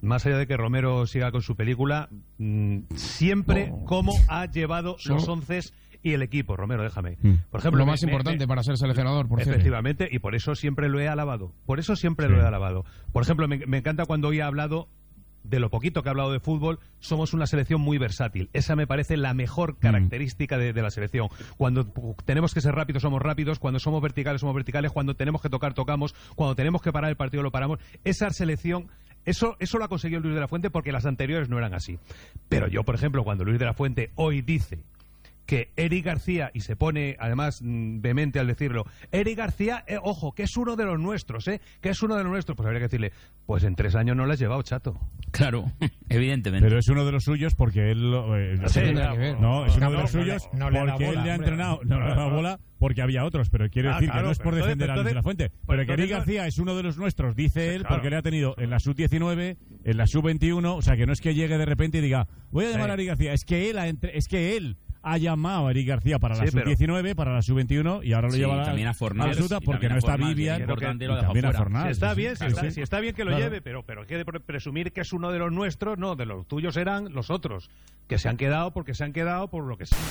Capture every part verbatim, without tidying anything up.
más allá de que Romero siga con su película, mmm, siempre oh. cómo ha llevado so. los once y el equipo. Romero, déjame. Mm. Por ejemplo, lo me, más me, importante me, para ser seleccionador, por cierto. Efectivamente, y por eso siempre lo he alabado. Por eso siempre sí. lo he alabado. Por ejemplo, me, me encanta cuando hoy ha hablado, de lo poquito que ha hablado de fútbol, somos una selección muy versátil. Esa me parece la mejor característica de, de la selección. Cuando tenemos que ser rápidos, somos rápidos. Cuando somos verticales, somos verticales. Cuando tenemos que tocar, tocamos. Cuando tenemos que parar el partido, lo paramos. Esa selección... Eso, eso lo ha conseguido Luis de la Fuente porque las anteriores no eran así. Pero yo, por ejemplo, cuando Luis de la Fuente hoy dice que Eric García, y se pone además mmm, vehemente al decirlo, Eric García, eh, ojo, que es uno de los nuestros, ¿eh? Que es uno de los nuestros, pues habría que decirle, pues en tres años no lo has llevado, chato. Claro, evidentemente. Pero es uno de los suyos porque él... Eh, no, sí, no, no, no, es uno no, de los no, suyos no, no porque bola, él le ha hombre. entrenado, no le ha dado bola porque había otros, pero quiero ah, decir claro, que no es por entonces, defender a Luis de la Fuente, entonces, pero que Eric entonces, García es uno de los nuestros, dice él, claro. porque le ha tenido en la sub diecinueve, en la sub veintiuno, o sea que no es que llegue de repente y diga, voy a llamar sí. a Eric García, es que él ha entre, es que él ha llamado a Eric García para la sí, sub diecinueve, para la sub veintiuno y ahora lo sí, lleva a la también a Fornals, absoluta porque no está Vivian y también a Fornals. Si está bien, si, sí, está, sí. si está bien que lo claro. lleve, pero pero hay que presumir que es uno de los nuestros, no, de los tuyos eran los otros, que se han quedado porque se han quedado por lo que se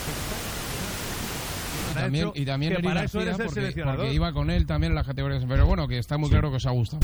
y también, y también que Eric para García, eso eres el porque, seleccionador. porque iba con él también en las categorías, pero bueno, que está muy sí. claro que os ha gustado.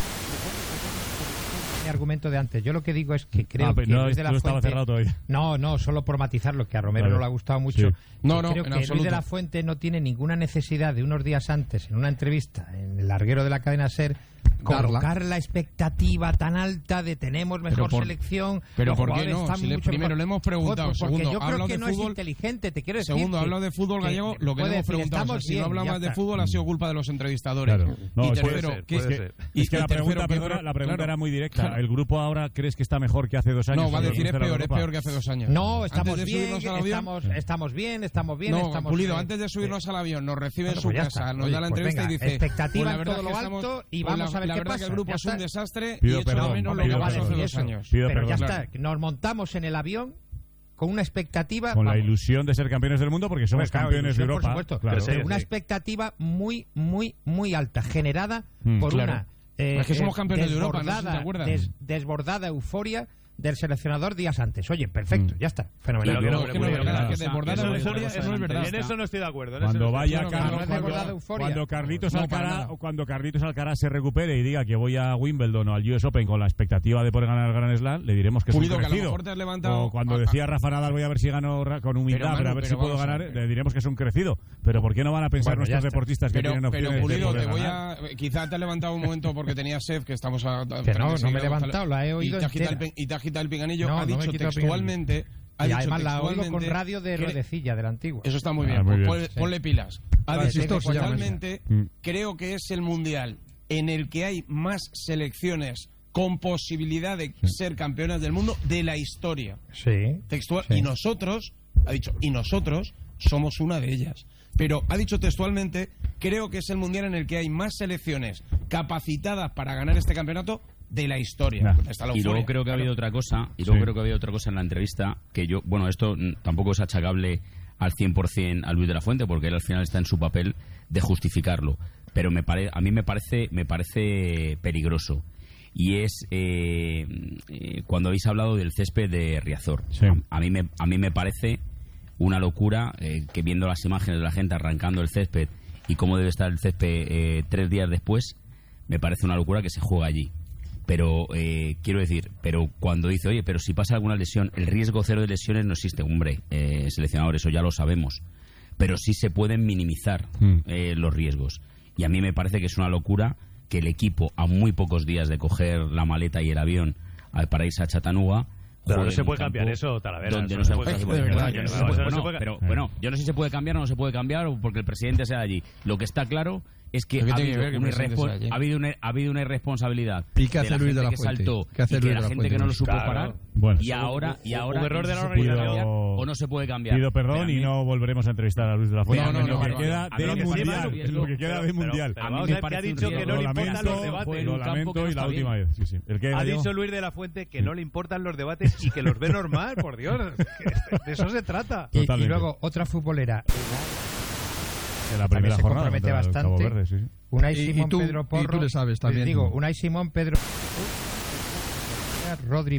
Mi argumento de antes, yo lo que digo es que creo ah, que no, Luis de la no estaba Fuente, cerrado todavía. no, no, solo por matizarlo, que a Romero vale. no le ha gustado mucho. Sí. No, no, creo en que absoluto. Luis de la Fuente no tiene ninguna necesidad de unos días antes, en una entrevista en el larguero de la cadena SER, colocar la expectativa tan alta de tenemos mejor por, selección. Pero ¿por qué no? Si le, primero mejor. le hemos preguntado, Joder, segundo, yo creo que de no fútbol, es inteligente, te quiero decir. Segundo, habla de fútbol gallego, lo que le hemos preguntado. O sea, si no habla más de fútbol ha sido culpa de los entrevistadores. Claro. No, y tercero, ser, que es que, ser. Y, es que y la pregunta, perdona, la pregunta claro. era muy directa. Claro. ¿El grupo ahora crees que está mejor que hace dos años? No, va a decir es peor, es peor que hace dos años. No, estamos bien, estamos, estamos bien, estamos bien, no, estamos Pulido, antes de subirnos al avión, nos recibe en su casa, nos da la entrevista y dice expectativa en todo lo alto y vamos a ver qué pasa. La verdad que el grupo es un desastre Pido y echa de menos lo que pasó hace dos años. Pero ya está, nos montamos en el avión con una expectativa... Con la ilusión de ser campeones del mundo porque somos campeones de Europa. Por supuesto, pero una expectativa muy, muy, muy alta, generada por una... Es que somos campeones de Europa, no sé si te acuerdas. Desbordada euforia del seleccionador días antes. Oye, perfecto, mm. ya está, fenomenal. Pero no, que no es verdad, que desbordada euforia eso no es verdad. En eso no estoy de acuerdo. Cuando vaya no, Carlos, no cuando, cuando Carlitos no, Alcaraz, cuando Carlitos Alcaraz se recupere y diga que voy a Wimbledon o al U S Open con la expectativa de poder ganar el Grand Slam, le diremos que es Pulido, un crecido. Que a lo mejor te has levantado... O cuando decía Rafa Nadal voy a ver si gano con humildad, pero, Manu, pero a ver pero si puedo ganar, le diremos que es un crecido. Pero ¿por qué no van a pensar bueno, nuestros deportistas que pero, tienen opciones pero, Pulido, de te voy ganar? a... Quizá te has levantado un momento porque tenías sed, que estamos a... Que no, no me he levantado, la he oído entera. Y te agita el pinganillo, no, ha dicho no textualmente... Ha y dicho además la oigo con textualmente radio de Rodecilla, del antiguo. Eso está muy bien, ah, muy pues bien. Ponle, ponle pilas. Ha vale, dicho sí, textualmente, mm. creo que es el mundial en el que hay más selecciones con posibilidad de sí. ser campeonas del mundo de la historia. Sí. Textual. Sí. Y nosotros, ha dicho, y nosotros somos una de ellas. Pero ha dicho textualmente, creo que es el mundial en el que hay más selecciones capacitadas para ganar este campeonato de la historia. Nah. Está la y luego euforia, creo que claro. ha habido otra cosa, y luego sí. creo que ha habido otra cosa en la entrevista, que yo, bueno, esto tampoco es achacable al cien por ciento a Luis de la Fuente, porque él al final está en su papel de justificarlo, pero me pare, a mí me parece, me parece peligroso. Y es eh, eh, cuando habéis hablado del césped de Riazor. Sí. A, a, mí me, a mí me parece una locura eh, que viendo las imágenes de la gente arrancando el césped y cómo debe estar el césped eh, tres días después, me parece una locura que se juega allí. Pero eh, quiero decir, pero cuando dice, oye, pero si pasa alguna lesión, el riesgo cero de lesiones no existe. Hombre, eh, seleccionador, eso ya lo sabemos. Pero sí se pueden minimizar mm. eh, los riesgos. Y a mí me parece que es una locura que el equipo, a muy pocos días de coger la maleta y el avión para irse a Chattanooga... Pero no se puede cambiar eso, Talavera. Donde no se se puede cambiar. Pero bueno, yo no sé si se puede cambiar o no se puede cambiar porque el presidente sea allí. Lo que está claro es que ha habido, un irrespo- ha, habido una, ha habido una irresponsabilidad ¿Y qué hace de la Luis gente de la que Fuente? saltó ¿Qué hace y que Luis la de la gente Fuente? que no lo supo Claro. parar Bueno, y ahora y ahora un error de la se puede organización cambiar o no se puede cambiar. Pido perdón y no volveremos a entrevistar a Luis de la Fuente. No, no, en lo no, que no, queda no, de no, no, mundial, no, en lo que queda de mundial. Pero A mí vamos me a ver, que ha parece un dicho que riesgo. no le Lo importan lamento, los debates. lo un campo lamento que no y la está última bien. vez. Sí, sí. ¿El qué, Ha Gallego? dicho Luis de la Fuente que no le importan los debates y que los ve normal, por Dios. De eso se trata. Y, y Totalmente. luego otra futbolera En la primera se jornada compromete contra el Cabo bastante. Verde, sí, sí. Unai Y- y Simón, tú- Pedro y Porro. tú le sabes también. Digo, Unai Simón, Pedro Rodri